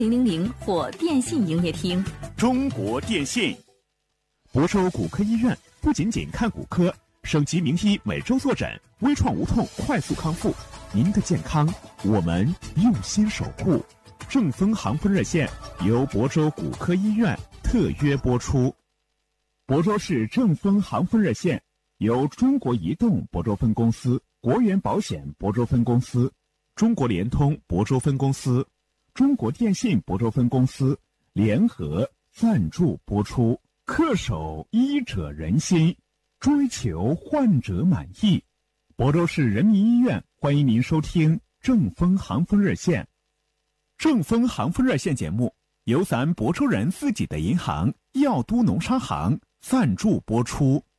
000或电信营业厅。 中国电信。 亳州骨科医院不仅仅看骨科，省级名医每周坐诊，微创无痛快速康复。您的健康，我们用心守护。正风航风热线由亳州骨科医院特约播出。亳州市正风航风热线由中国移动亳州分公司、国元保险亳州分公司、中国联通亳州分公司、中国电信亳州分公司联合赞助播出。恪守医者仁心，追求患者满意。亳州市人民医院欢迎您收听正风航风热线。正风航风热线节目由咱亳州人自己的银行耀都农商行赞助播出。